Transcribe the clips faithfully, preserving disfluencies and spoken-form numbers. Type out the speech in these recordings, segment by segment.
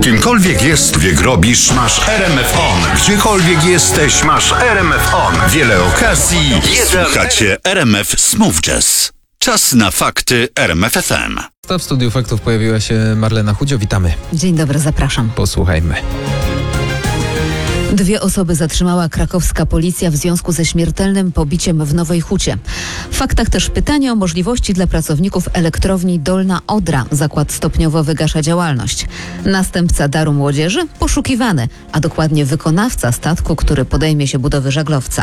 Kimkolwiek jest, wiek robisz, masz R M F On. Gdziekolwiek jesteś, masz R M F On. Wiele okazji. Słuchacie R M F Smooth Jazz. Czas na fakty R M F F M. W studiu faktów pojawiła się Marlena Chudzio. Witamy. Dzień dobry, zapraszam. Posłuchajmy. Dwie osoby zatrzymała krakowska policja w związku ze śmiertelnym pobiciem w Nowej Hucie. W faktach też pytanie o możliwości dla pracowników elektrowni Dolna Odra. Zakład stopniowo wygasza działalność. Następca Daru Młodzieży poszukiwany, a dokładnie wykonawca statku, który podejmie się budowy żaglowca.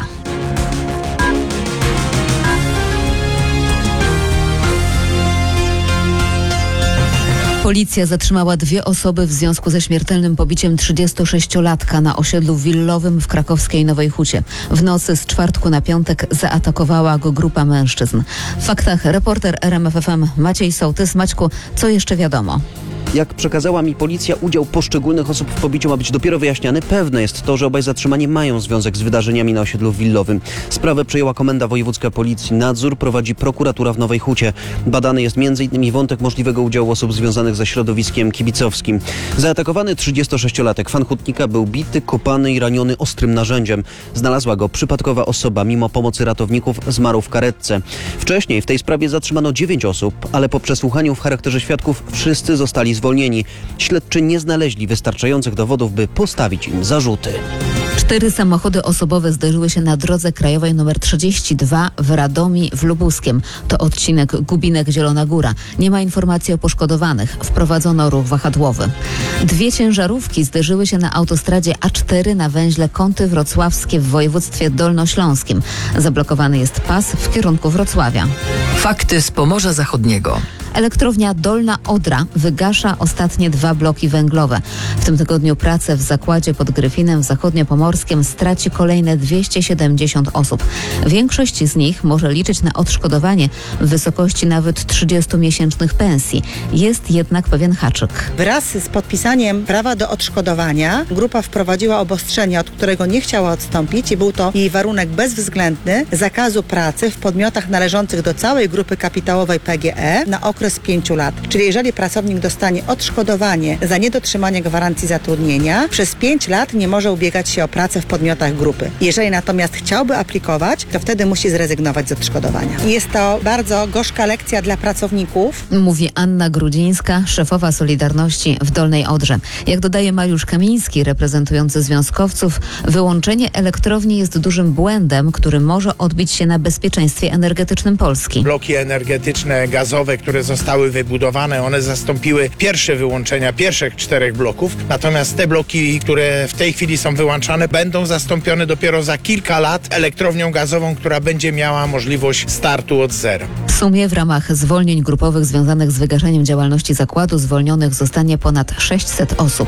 Policja zatrzymała dwie osoby w związku ze śmiertelnym pobiciem trzydziestosześciolatka na osiedlu willowym w krakowskiej Nowej Hucie. W nocy z czwartku na piątek zaatakowała go grupa mężczyzn. W faktach reporter R M F F M Maciej Sołtys. Maćku, co jeszcze wiadomo? Jak przekazała mi policja, udział poszczególnych osób w pobiciu ma być dopiero wyjaśniany. Pewne jest to, że obaj zatrzymani mają związek z wydarzeniami na osiedlu willowym. Sprawę przejęła Komenda Wojewódzka Policji. Nadzór prowadzi prokuratura w Nowej Hucie. Badany jest między innymi wątek możliwego udziału osób związanych ze środowiskiem kibicowskim. Zaatakowany trzydziestosześciolatek fan hutnika był bity, kopany i raniony ostrym narzędziem. Znalazła go przypadkowa osoba. Mimo pomocy ratowników zmarł w karetce. Wcześniej w tej sprawie zatrzymano dziewięć osób, ale po przesłuchaniu w charakterze świadków wszyscy zostali zwolnieni. Śledczy nie znaleźli wystarczających dowodów, by postawić im zarzuty. Cztery samochody osobowe zderzyły się na drodze krajowej nr trzydzieści dwa w Radomii w Lubuskiem. To odcinek Gubinek-Zielona Góra. Nie ma informacji o poszkodowanych. Wprowadzono ruch wahadłowy. Dwie ciężarówki zderzyły się na autostradzie A cztery na węźle Kąty Wrocławskie w województwie dolnośląskim. Zablokowany jest pas w kierunku Wrocławia. Fakty z Pomorza Zachodniego. Elektrownia Dolna Odra wygasza ostatnie dwa bloki węglowe. W tym tygodniu pracę w zakładzie pod Gryfinem w Zachodniopomorskiem straci kolejne dwieście siedemdziesiąt osób. Większość z nich może liczyć na odszkodowanie w wysokości nawet trzydziestomiesięcznych pensji. Jest jednak pewien haczyk. Wraz z podpisaniem prawa do odszkodowania grupa wprowadziła obostrzenie, od którego nie chciała odstąpić i był to jej warunek bezwzględny zakazu pracy w podmiotach należących do całej grupy kapitałowej P G E na okres z pięciu lat. Czyli jeżeli pracownik dostanie odszkodowanie za niedotrzymanie gwarancji zatrudnienia, przez pięć lat nie może ubiegać się o pracę w podmiotach grupy. Jeżeli natomiast chciałby aplikować, to wtedy musi zrezygnować z odszkodowania. Jest to bardzo gorzka lekcja dla pracowników. Mówi Anna Grudzińska, szefowa Solidarności w Dolnej Odrze. Jak dodaje Mariusz Kamiński, reprezentujący związkowców, wyłączenie elektrowni jest dużym błędem, który może odbić się na bezpieczeństwie energetycznym Polski. Bloki energetyczne, gazowe, które zostały wybudowane, one zastąpiły pierwsze wyłączenia pierwszych czterech bloków, natomiast te bloki, które w tej chwili są wyłączane, będą zastąpione dopiero za kilka lat elektrownią gazową, która będzie miała możliwość startu od zera. W sumie w ramach zwolnień grupowych związanych z wygaszeniem działalności zakładu zwolnionych zostanie ponad sześćset osób.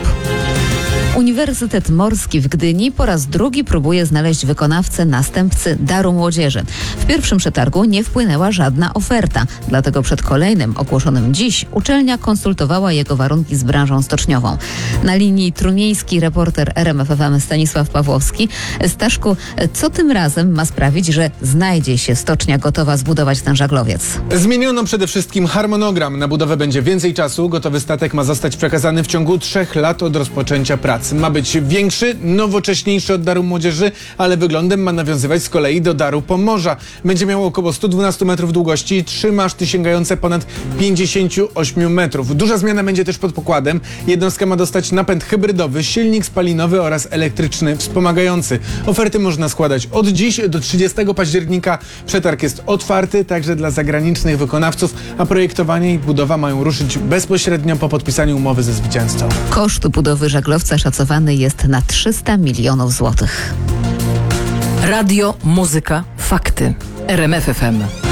Uniwersytet Morski w Gdyni po raz drugi próbuje znaleźć wykonawcę następcy Daru Młodzieży. W pierwszym przetargu nie wpłynęła żadna oferta, dlatego przed kolejnym, ogłoszonym dziś, uczelnia konsultowała jego warunki z branżą stoczniową. Na linii trumiejski reporter R M F F M Stanisław Pawłowski. Staszku, co tym razem ma sprawić, że znajdzie się stocznia gotowa zbudować ten żaglowiec? Zmieniono przede wszystkim harmonogram. Na budowę będzie więcej czasu. Gotowy statek ma zostać przekazany w ciągu trzech lat od rozpoczęcia pracy. Ma być większy, nowocześniejszy od Daru Młodzieży, ale wyglądem ma nawiązywać z kolei do Daru Pomorza. Będzie miał około sto dwanaście metrów długości, trzy maszty sięgające ponad pięćdziesiąt osiem metrów. Duża zmiana będzie też pod pokładem. Jednostka ma dostać napęd hybrydowy, silnik spalinowy oraz elektryczny wspomagający. Oferty można składać od dziś do trzydziestego października. Przetarg jest otwarty także dla zagranicznych wykonawców, a projektowanie i budowa mają ruszyć bezpośrednio po podpisaniu umowy ze zwycięzcą. Koszt budowy żaglowca szacowany jest na trzysta milionów złotych. Radio, muzyka, fakty. R M F F M.